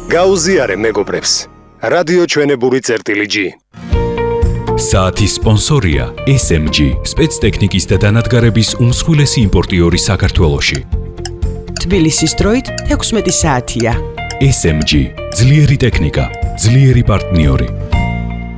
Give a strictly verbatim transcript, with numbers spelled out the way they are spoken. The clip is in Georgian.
გაუზიარე მეგობრებს. რადიო ჩვენებური წერტილი G. საათის სპონსორია S M G, სპეცტექნიკის და დანადგარების უმსხვილესი იმპორტიორი საქართველოში. თბილისის დროით ექვსმეტი საათია. S M G, ძლიერი ტექნიკა, ძლიერი პარტნიორი.